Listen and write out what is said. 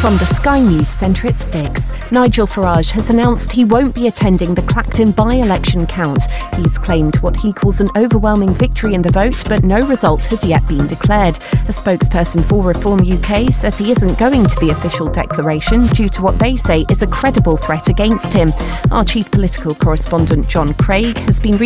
From the Sky News Centre at 6, Nigel Farage has announced he won't be attending the Clacton by-election count. He's claimed what he calls an overwhelming victory in the vote, but no result has yet been declared. A spokesperson for Reform UK says he isn't going to the official declaration due to what they say is a credible threat against him. Our chief political correspondent John Craig has been